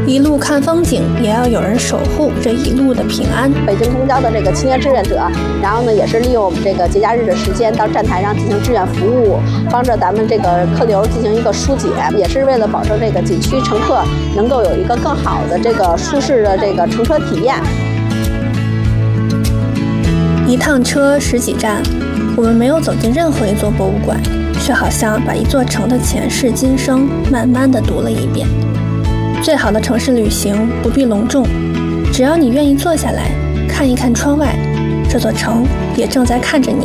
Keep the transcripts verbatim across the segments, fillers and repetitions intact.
一路看风景，也要有人守护这一路的平安。 北京公交的这个青年志愿者，然后呢，也是利用我们这个节假日的时间到站台上进行志愿服务，帮着咱们这个客流进行一个疏解，也是为了保证这个景区乘客能够有一个更好的这个舒适的这个乘车体验。 一趟车十几站，我们没有走进任何一座博物馆，却好像把一座城的前世今生慢慢地读了一遍。最好的城市旅行不必隆重，只要你愿意坐下来看一看窗外，这座城也正在看着你。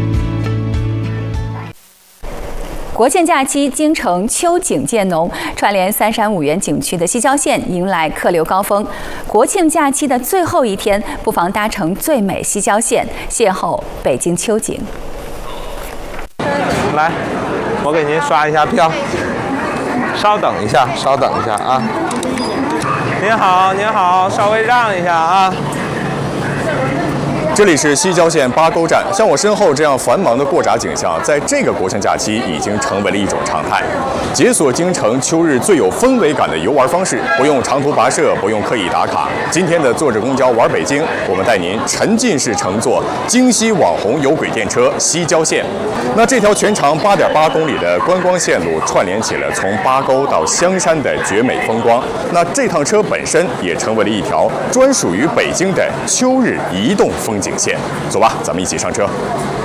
国庆假期，京城秋景渐浓，串联三山五园景区的西郊线迎来客流高峰。国庆假期的最后一天，不妨搭乘最美西郊线，邂逅北京秋景。 来，我给您刷一下票。稍等一下，稍等一下啊！您好，您好，稍微让一下啊！ 这里是西郊线八沟站，像我身后这样繁忙的过闸景象，在这个国庆假期已经成为了一种常态。解锁京城秋日最有氛围感的游玩方式，不用长途跋涉，不用刻意打卡。今天的坐着公交玩北京，我们带您沉浸式乘坐京西网红有轨电车西郊线。那这条全长八点八公里的观光线路，串联起了从八沟到香山的绝美风光。那这趟车本身也成为了一条专属于北京的秋日移动风景线。走吧，咱们一起上车。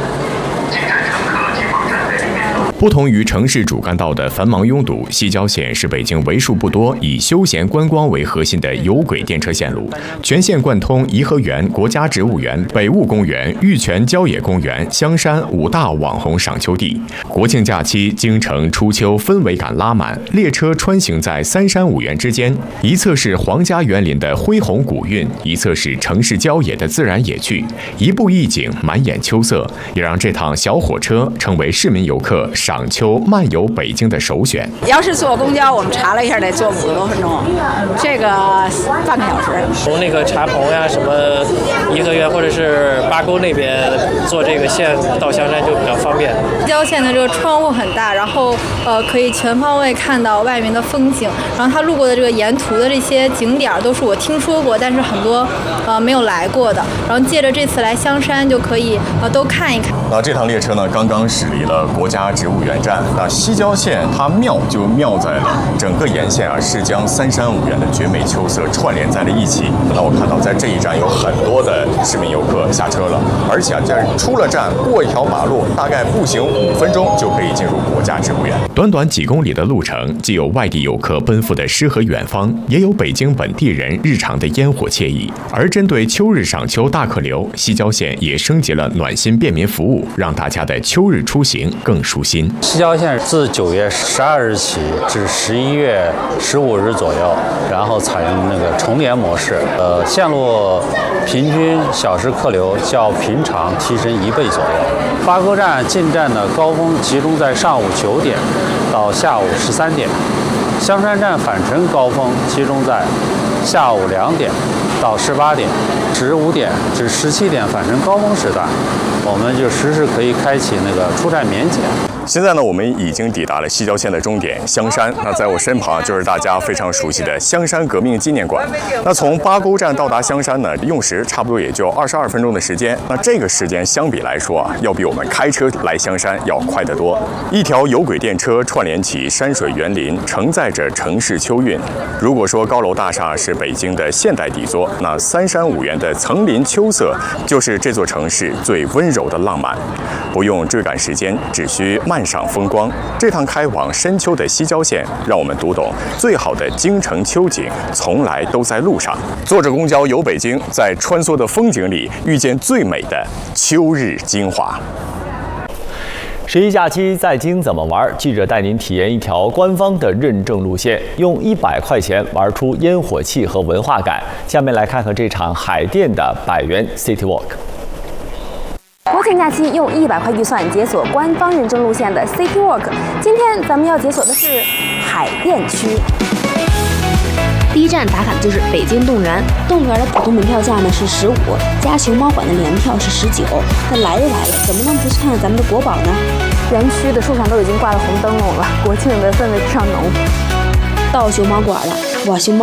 不同于城市主干道的繁忙拥堵，西郊线是北京为数不多以休闲观光为核心的有轨电车线路，全线贯通颐和园国家植物园、北雾公园、玉泉郊野公园、香山五大网红赏秋地。国庆假期，京城初秋氛围感拉满，列车穿行在三山五园之间，一侧是皇家园林的恢宏古韵，一侧是城市郊野的自然野趣，一步一景，满眼秋色，也让这趟小火车成为市民游客赏秋漫游北京的首选。 要是坐公交，我们查了一下，得坐五十多分钟，这个半个小时。 从那个茶棚呀、什么颐和园或者是八沟那边坐这个线到香山就比较方便。 西郊线的这个窗户很大，然后呃可以全方位看到外面的风景，然后它路过的这个沿途的这些景点都是我听说过，但是很多呃没有来过的。然后借着这次来香山，就可以呃都看一看。 那这趟列车呢，刚刚驶离了国家植物园站。那西郊线它妙就妙在了整个沿线啊，是将三山五园的绝美秋色串联在了一起。那我看到在这一站有很多的市民游客下车了，而且啊，这出了站过一条马路，大概步行五分钟就可以进入国家植物园。短短几公里的路程，既有外地游客奔赴的诗和远方，也有北京本地人日常的烟火惬意。而针对秋日赏秋大客流，西郊线也升级了暖心便民服务，让大家的秋日出行更舒心。 西郊线自九月十二日起至十一月十五日左右，然后采用那个重联模式，呃，线路平均小时客流较平常提升一倍左右。八沟站进站的高峰集中在上午九点到下午十三点，香山站返程高峰集中在下午两点到十八点，十五点至十七点返程高峰时段，我们就实时可以开启那个出站免检。现在呢，我们已经抵达了西郊线的终点香山。那在我身旁就是大家非常熟悉的香山革命纪念馆。那从八沟站到达香山呢，用时差不多也就二十二分钟的时间。那这个时间相比来说啊，要比我们开车来香山要快得多。一条有轨电车串联起山水园林，承载着城市秋韵。如果说高楼大厦是北京的现代底座，那三山五园的层林秋色就是这座城市最温柔的浪漫。不用追赶时间，只需慢赏风光。这趟开往深秋的西郊线，让我们读懂最好的京城秋景从来都在路上。坐着公交游北京，在穿梭的风景里遇见最美的秋日精华。 十一假期在京怎么玩？记者带您体验一条官方的认证路线，用一百块钱玩出烟火气和文化感。下面来看看这场海淀的百元 City Walk。 国庆假期用一百块预算解锁官方认证路线的 City Walk， 今天咱们要解锁的是海淀区。第一站打卡的就是北京动物园，动物园的普通门票价呢是十五，加熊猫馆的联票是十九。那来都来了，怎么能不去看看咱们的国宝呢？园区的树上都已经挂了红灯笼了，国庆的氛围非常浓。到熊猫馆了，哇，熊猫